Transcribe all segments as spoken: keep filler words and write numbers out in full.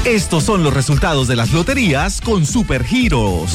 Estos son los resultados de las loterías con Supergiros.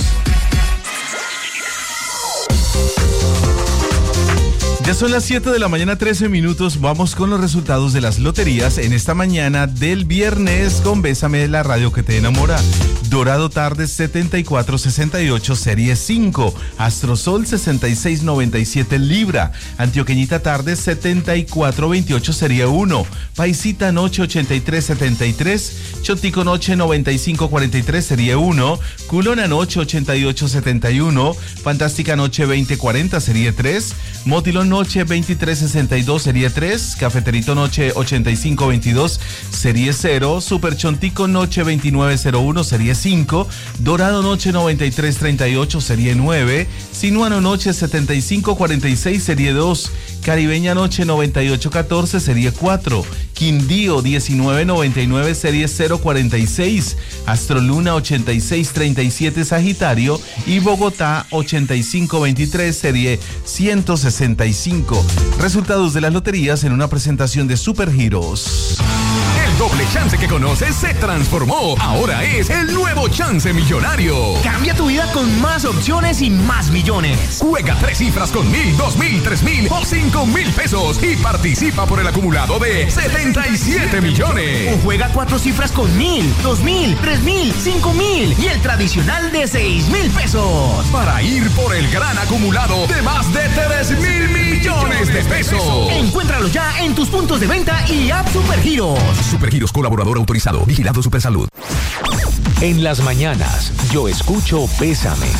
Ya son las siete de la mañana, trece minutos. Vamos con los resultados de las loterías en esta mañana del viernes con Bésame, la radio que te enamora. Dorado Tardes setenta y cuatro sesenta y ocho, serie cinco. Astrosol sesenta y seis noventa y siete, Libra. Antioqueñita Tardes setenta y cuatro veintiocho, serie uno. Paisita Noche ochenta y tres setenta y tres. Chotico Noche noventa y cinco cuarenta y tres, serie uno. Culona Noche ochenta y ocho setenta y uno. Fantástica Noche veinte cuarenta, serie tres. Motilón Noche veintitrés sesenta y dos, serie tres. Cafeterito Noche ochenta y cinco veintidós, serie cero. Super Chontico Noche veintinueve cero uno, serie cinco. Dorado Noche noventa y tres treinta y ocho, serie nueve. Sinuano Noche setenta y cinco cuarenta y seis, serie dos. Caribeña Noche noventa y ocho catorce, serie cuatro. Quindío diecinueve noventa y nueve, serie cero cuarenta y seis. Astroluna ochenta y seis treinta y siete, Sagitario. Y Bogotá ochenta y cinco veintitrés, serie ciento sesenta y cinco. Resultados de las loterías en una presentación de Supergiros. El doble chance que conoces se transformó. Ahora es el nuevo Chance Millonario. Cambia tu vida con más opciones y más millones. Juega tres cifras con mil, dos mil, tres mil o cinco mil pesos y participa por el acumulado de setenta y siete millones. O juega cuatro cifras con mil, dos mil, tres mil, cinco mil y el tradicional de seis mil pesos. Para ir por el gran acumulado de más de tres mil millones de pesos. Encuéntralo ya en tus puntos de venta y app Supergiros. Supergiros, colaborador autorizado. Vigilado Supersalud. En las mañanas, yo escucho Bésame.